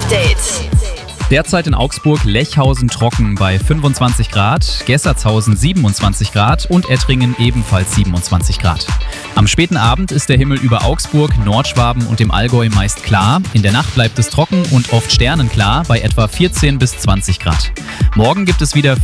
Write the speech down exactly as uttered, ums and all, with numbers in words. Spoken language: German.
Update. Derzeit in Augsburg Lechhausen trocken bei fünfundzwanzig Grad, Gessertshausen siebenundzwanzig Grad und Ettringen ebenfalls siebenundzwanzig Grad. Am späten Abend ist der Himmel über Augsburg, Nordschwaben und dem Allgäu meist klar. In der Nacht bleibt es trocken und oft sternenklar bei etwa vierzehn bis zwanzig Grad. Morgen gibt es wieder